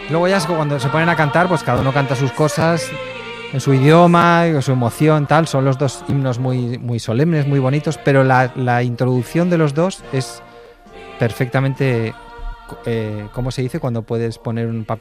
Luego ya cuando se ponen a cantar, pues cada uno canta sus cosas en su idioma, en su emoción, tal. Son los dos himnos muy, muy solemnes, muy bonitos, pero la introducción de los dos es perfectamente, ¿cómo se dice? Cuando puedes poner un papel